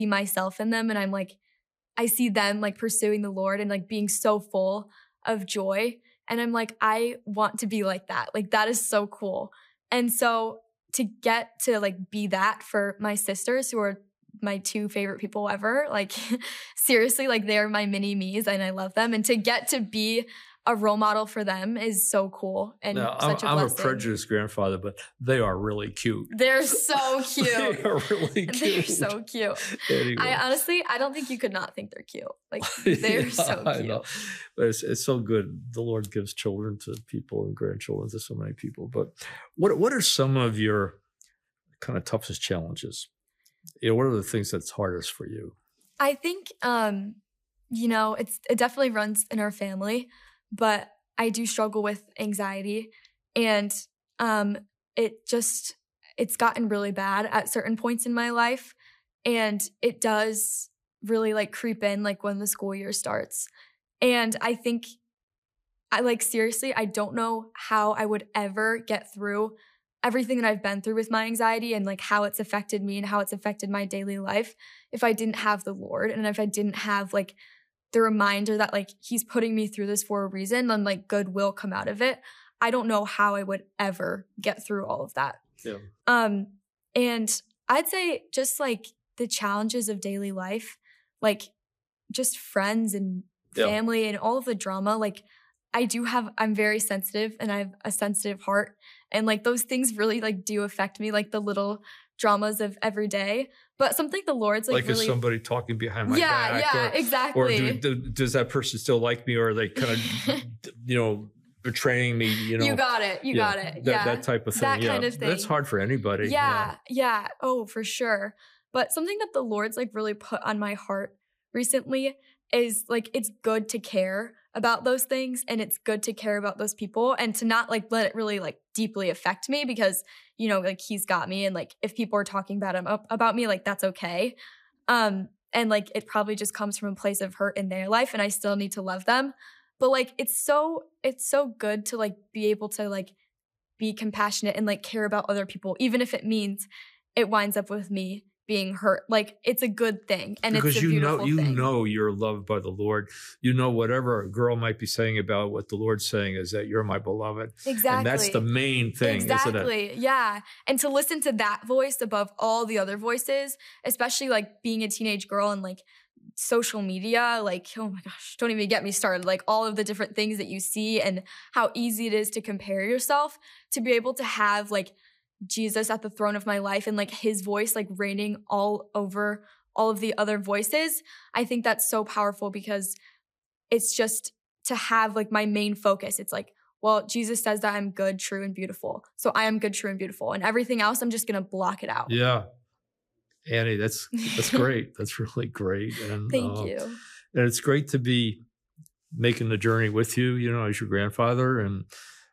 see myself in them, and I'm like, I see them like pursuing the Lord and like being so full of joy. And I'm like, I want to be like that. Like, that is so cool. And so to get to like be that for my sisters, who are my two favorite people ever, like seriously, like they're my mini me's and I love them. And to get to be a role model for them is so cool and now, such a I'm blessing. a prejudiced grandfather, but they are really cute. They're so cute. They are really cute. They're so cute. Anyway. I don't think you could not think they're cute. Like, they're so I cute. know. But it's so good. The Lord gives children to people and grandchildren to so many people. But what are some of your kind of toughest challenges? What are the things that's hardest for you? I think, it definitely runs in our family, but I do struggle with anxiety, and it's gotten really bad at certain points in my life, and it does really like creep in like when the school year starts. And I think seriously, I don't know how I would ever get through everything that I've been through with my anxiety and like how it's affected me and how it's affected my daily life if I didn't have the Lord, and if I didn't have like the reminder that like he's putting me through this for a reason and like good will come out of it. I don't know how I would ever get through all of that. Yeah. And I'd say just like the challenges of daily life, like just friends and family and all of the drama, like I'm very sensitive and I have a sensitive heart, and like those things really like do affect me, like the little dramas of every day. But something the Lord's like really, is somebody talking behind my back? Yeah, exactly. Or does that person still like me, or are they kind of, betraying me? You got it. You got it. That type of thing. That kind of thing. That's hard for anybody. Yeah. Oh, for sure. But something that the Lord's like really put on my heart recently is like, it's good to care about those things, and it's good to care about those people, and to not like let it really like deeply affect me, because like he's got me, and like if people are talking about me, like that's okay. And like it probably just comes from a place of hurt in their life, and I still need to love them. But like it's so good to like be able to like be compassionate and like care about other people, even if it means it winds up with me being hurt. Like it's a good thing, and because it's a beautiful thing. You know you're loved by the Lord. You know whatever a girl might be saying about what the Lord's saying is that you're my beloved. Exactly. And that's the main thing, exactly. Isn't it? Yeah. And to listen to that voice above all the other voices, especially like being a teenage girl and like social media, like, oh my gosh, don't even get me started. Like all of the different things that you see and how easy it is to compare yourself, to be able to have like Jesus at the throne of my life and like his voice like reigning all over all of the other voices. I think that's so powerful, because it's just to have like my main focus. It's like, well, Jesus says that I'm good, true, and beautiful. So I am good, true, and beautiful. And everything else, I'm just going to block it out. Yeah. Annie, that's great. That's really great. And Thank you. And it's great to be making the journey with you, as your grandfather and,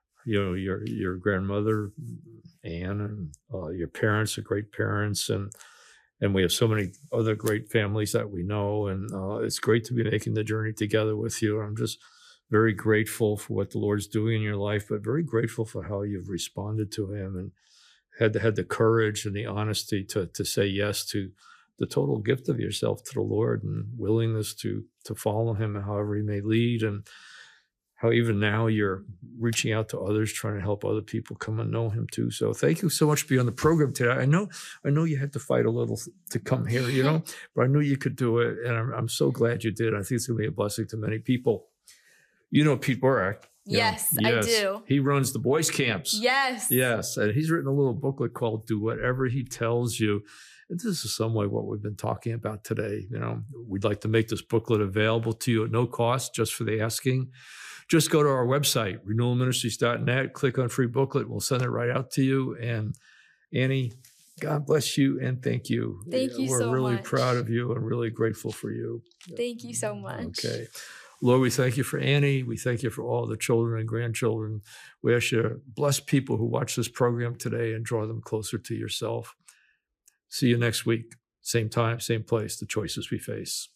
your grandmother, Anne, and your parents are great parents. And we have so many other great families that we know. And it's great to be making the journey together with you. I'm just very grateful for what the Lord's doing in your life, but very grateful for how you've responded to him and had the courage and the honesty to say yes to the total gift of yourself to the Lord, and willingness to follow him however he may lead, and how even now you're reaching out to others, trying to help other people come and know him too. So thank you so much for being on the program today. I know you had to fight a little to come here, but I knew you could do it. And I'm so glad you did. I think it's going to be a blessing to many people. You know Pete Borak. Yes, I do. He runs the boys' camps. Yes. Yes. And he's written a little booklet called Do Whatever He Tells You. And this is some way what we've been talking about today. We'd like to make this booklet available to you at no cost, just for the asking. Just go to our website, renewalministries.net, click on free booklet. We'll send it right out to you. And Annie, God bless you and thank you. Thank you so much. We're really proud of you and really grateful for you. Thank you so much. Okay. Lord, we thank you for Annie. We thank you for all the children and grandchildren. We ask you to bless people who watch this program today and draw them closer to yourself. See you next week. Same time, same place, the choices we face.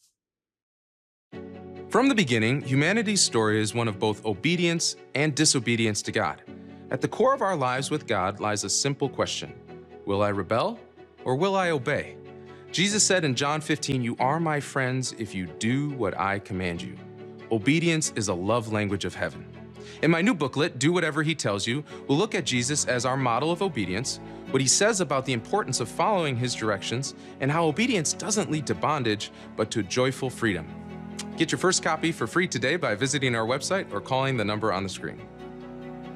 From the beginning, humanity's story is one of both obedience and disobedience to God. At the core of our lives with God lies a simple question: will I rebel or will I obey? Jesus said in John 15, "You are my friends if you do what I command you." Obedience is a love language of heaven. In my new booklet, Do Whatever He Tells You, we'll look at Jesus as our model of obedience, what he says about the importance of following his directions, and how obedience doesn't lead to bondage, but to joyful freedom. Get your first copy for free today by visiting our website or calling the number on the screen.